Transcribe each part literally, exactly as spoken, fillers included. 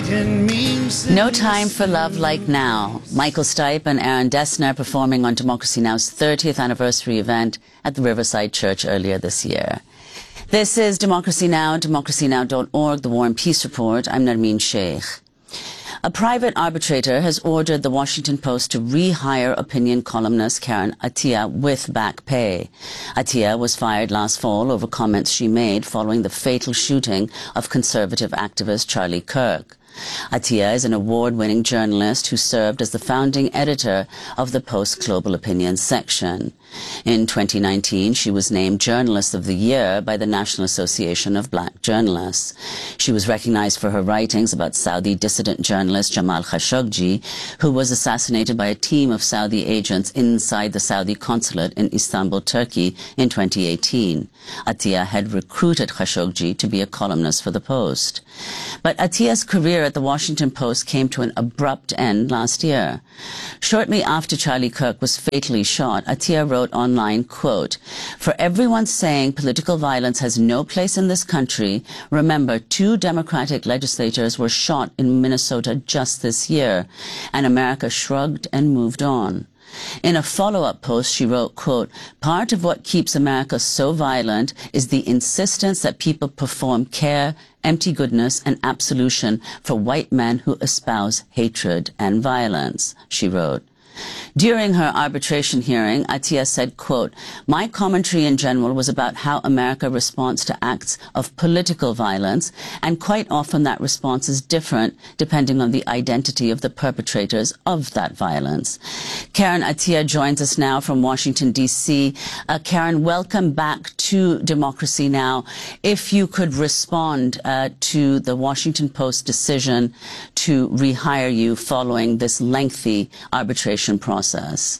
No Time for Love Like Now. Michael Stipe and Aaron Dessner performing on Democracy Now!'s thirtieth anniversary event at the Riverside Church earlier this year. This is Democracy Now!, democracy now dot org, the War and Peace Report. I'm Narmeen Sheikh. A private arbitrator has ordered the Washington Post to rehire opinion columnist Karen Attiah with back pay. Attiah was fired last fall over comments she made following the fatal shooting of conservative activist Charlie Kirk. Attiah is an award-winning journalist who served as the founding editor of the Post Global Opinion section. In twenty nineteen, she was named Journalist of the Year by the National Association of Black Journalists. She was recognized for her writings about Saudi dissident journalist Jamal Khashoggi, who was assassinated by a team of Saudi agents inside the Saudi consulate in Istanbul, Turkey in twenty eighteen. Attiah had recruited Khashoggi to be a columnist for the Post. But Attiah's career at the Washington Post came to an abrupt end last year. Shortly after Charlie Kirk was fatally shot, Attiah wrote online, quote, "For everyone saying political violence has no place in this country, remember two Democratic legislators were shot in Minnesota just this year, and America shrugged and moved on." In a follow-up post, she wrote, quote, "Part of what keeps America so violent is the insistence that people perform care, empty goodness, and absolution for white men who espouse hatred and violence," she wrote. During her arbitration hearing, Attiah said, quote, "My commentary in general was about how America responds to acts of political violence, and quite often that response is different depending on the identity of the perpetrators of that violence." Karen Attiah joins us now from Washington, D C Uh, Karen, welcome back to Democracy Now! If you could respond uh, to the Washington Post decision to rehire you following this lengthy arbitration process.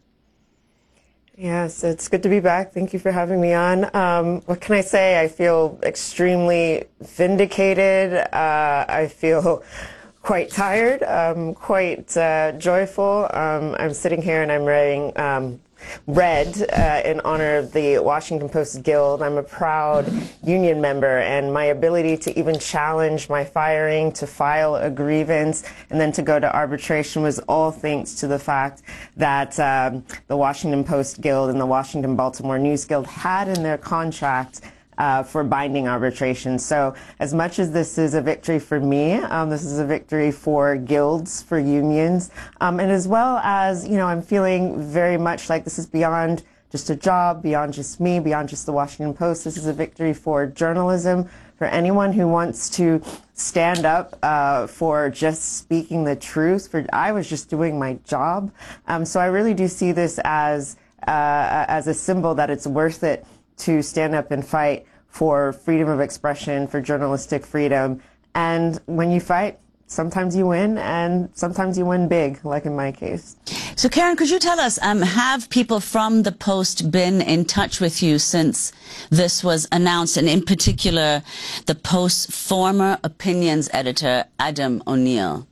Yes, it's good to be back. Thank you for having me on. Um, what can I say? I feel extremely vindicated. Uh, I feel quite tired, um, quite uh, joyful. Um, I'm sitting here and I'm writing um, red uh, in honor of the Washington Post Guild. I'm a proud union member, and my ability to even challenge my firing, to file a grievance, and then to go to arbitration was all thanks to the fact that um, the Washington Post Guild and the Washington Baltimore News Guild had in their contract Uh, for binding arbitration. So as much as this is a victory for me, um, this is a victory for guilds, for unions, um, and as well as, you know, I'm feeling very much like this is beyond just a job, beyond just me, beyond just the Washington Post. This is a victory for journalism, for anyone who wants to stand up uh, for just speaking the truth. For I was just doing my job. Um, so I really do see this as uh, as a symbol that it's worth it to stand up and fight for freedom of expression, for journalistic freedom. And when you fight, sometimes you win, and sometimes you win big, like in my case. So, Karen, could you tell us, um, have people from the Post been in touch with you since this was announced, and in particular, the Post's former opinions editor, Adam O'Neill?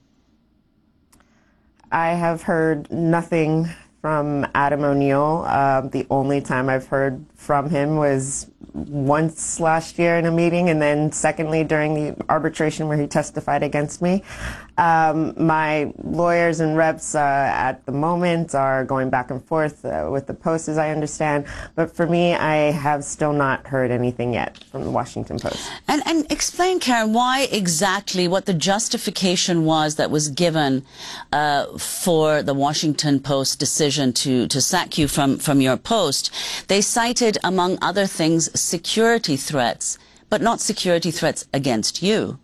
I have heard nothing from Adam O'Neill. Uh, the only time I've heard from him was once last year in a meeting, and then secondly during the arbitration where he testified against me. Um, my lawyers and reps uh, at the moment are going back and forth uh, with the Post, as I understand. But for me, I have still not heard anything yet from the Washington Post. And, and explain, Karen, why exactly, what the justification was that was given uh, for the Washington Post decision to, to sack you from, from your post. They cited, among other things, security threats, but not security threats against you.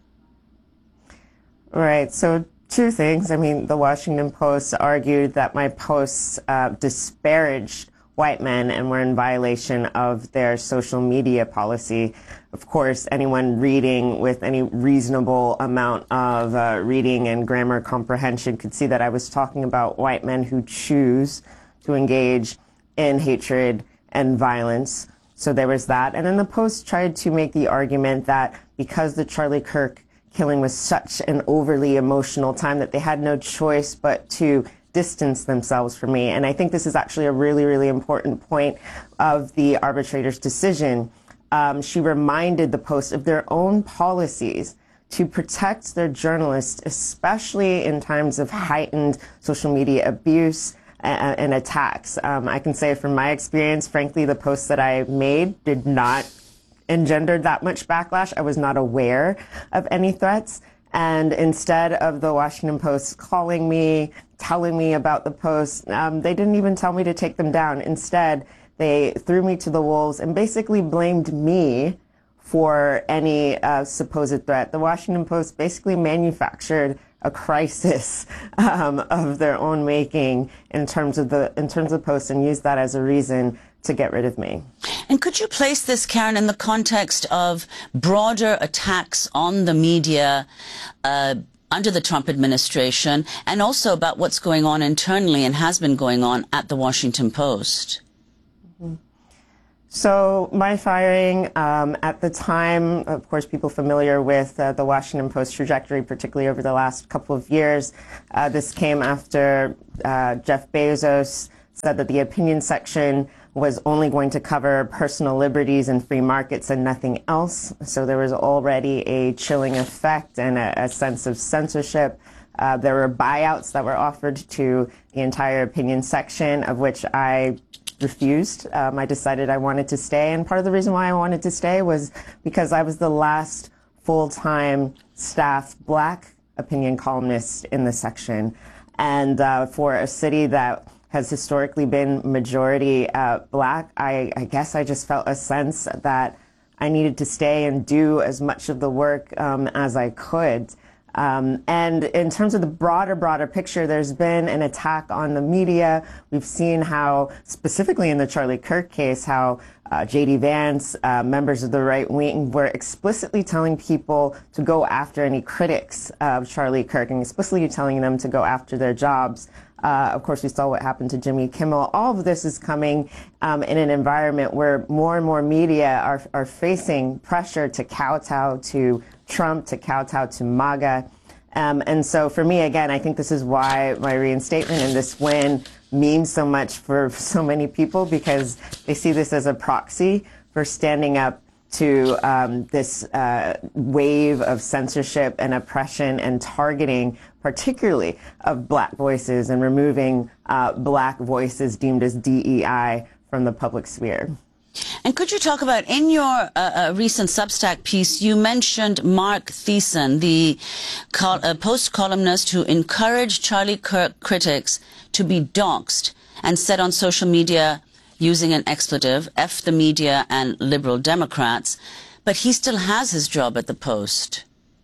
Right. So two things. I mean, the Washington Post argued that my posts uh, disparaged white men and were in violation of their social media policy. Of course, anyone reading with any reasonable amount of uh, reading and grammar comprehension could see that I was talking about white men who choose to engage in hatred and violence. So there was that. And then the Post tried to make the argument that because the Charlie Kirk killing was such an overly emotional time that they had no choice but to distance themselves from me. And I think this is actually a really, really important point of the arbitrator's decision. Um, she reminded the Post of their own policies to protect their journalists, especially in times of heightened social media abuse and, and attacks. Um, I can say from my experience, frankly, the posts that I made did not engender that much backlash. I was not aware of any threats. And instead of the Washington Post calling me, telling me about the posts, um, they didn't even tell me to take them down. Instead, they threw me to the wolves and basically blamed me for any uh, supposed threat. The Washington Post basically manufactured a crisis um, of their own making in terms of the in terms of posts and used that as a reason to get rid of me. And could you place this, Karen, in the context of broader attacks on the media uh, under the Trump administration, and also about what's going on internally and has been going on at the Washington Post? Mm-hmm. So my firing, um, at the time, of course, people familiar with uh, the Washington Post trajectory, particularly over the last couple of years, uh, this came after uh, Jeff Bezos said that the opinion section was only going to cover personal liberties and free markets and nothing else. So there was already a chilling effect and a, a sense of censorship. Uh, there were buyouts that were offered to the entire opinion section, of which I refused. Um, I decided I wanted to stay. And part of the reason why I wanted to stay was because I was the last full-time staff black opinion columnist in the section. And uh, for a city that has historically been majority uh, black, I, I guess I just felt a sense that I needed to stay and do as much of the work um, as I could. Um, and in terms of the broader, broader picture, there's been an attack on the media. We've seen how, specifically in the Charlie Kirk case, how uh, J D Vance, uh, members of the right wing, were explicitly telling people to go after any critics of Charlie Kirk and explicitly telling them to go after their jobs. Uh, of course, we saw what happened to Jimmy Kimmel. All of this is coming um, in an environment where more and more media are, are facing pressure to kowtow to Trump, to kowtow to MAGA. Um, and so for me, again, I think this is why my reinstatement and this win means so much for so many people, because they see this as a proxy for standing up to um, this uh, wave of censorship and oppression and targeting, particularly of black voices, and removing uh, black voices deemed as D E I from the public sphere. And could you talk about, in your uh, uh, recent Substack piece, you mentioned Mark Thiessen, the col uh, Post columnist who encouraged Charlie Kirk critics to be doxxed and said on social media, using an expletive, F the media and liberal Democrats, but he still has his job at the Post.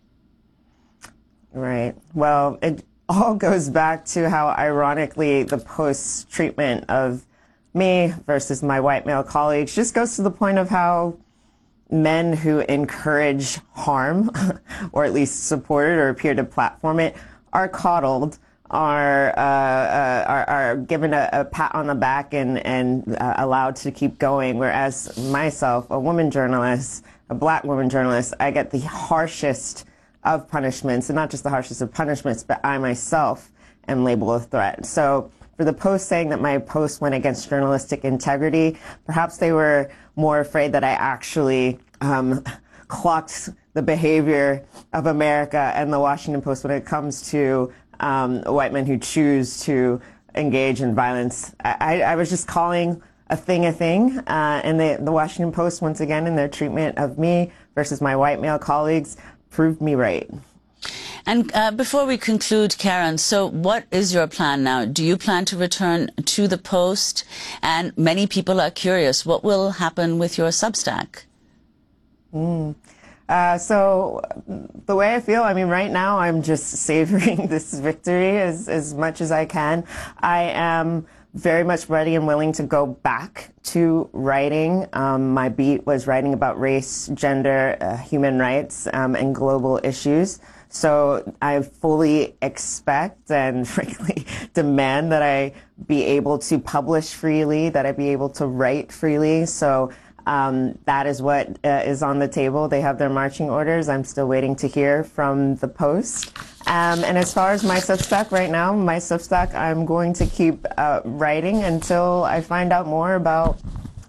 Right. Well, it all goes back to how, ironically, the Post's treatment of me versus my white male colleagues just goes to the point of how men who encourage harm, or at least support it or appear to platform it, are coddled, are uh, uh, are, are given a, a pat on the back and and uh, allowed to keep going. Whereas myself, a woman journalist, a black woman journalist, I get the harshest of punishments, and not just the harshest of punishments, but I myself am labeled a threat. So for the Post saying that my post went against journalistic integrity, perhaps they were more afraid that I actually um, clocked the behavior of America and the Washington Post when it comes to um, white men who choose to engage in violence. I, I was just calling a thing a thing, uh, and the, the Washington Post, once again, in their treatment of me versus my white male colleagues, proved me right. And uh, before we conclude, Karen, so what is your plan now? Do you plan to return to the Post? And many people are curious, what will happen with your Substack? Mm. Uh, so the way I feel, I mean, right now I'm just savoring this victory as, as much as I can. I am very much ready and willing to go back to writing. Um, my beat was writing about race, gender, uh, human rights, um, and global issues. So I fully expect and frankly demand that I be able to publish freely, that I be able to write freely. So um, that is what uh, is on the table. They have their marching orders. I'm still waiting to hear from the Post. Um, and as far as my Substack right now, my Substack, I'm going to keep uh, writing until I find out more about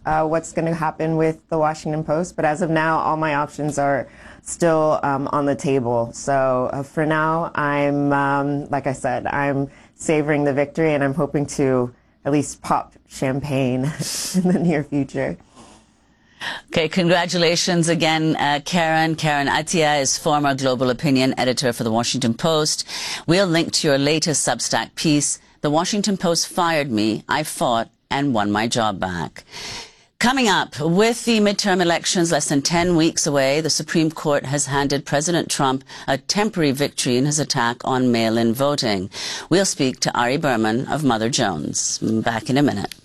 uh, what's going to happen with the Washington Post. But as of now, all my options are still um, on the table. So uh, for now, I'm, um, like I said, I'm savoring the victory, and I'm hoping to at least pop champagne in the near future. Okay, congratulations again, uh, Karen. Karen Attiah is former global opinion editor for The Washington Post. We'll link to your latest Substack piece, The Washington Post Fired Me, I Fought and Won My Job Back. Coming up, with the midterm elections less than ten weeks away, the Supreme Court has handed President Trump a temporary victory in his attack on mail-in voting. We'll speak to Ari Berman of Mother Jones. Back in a minute.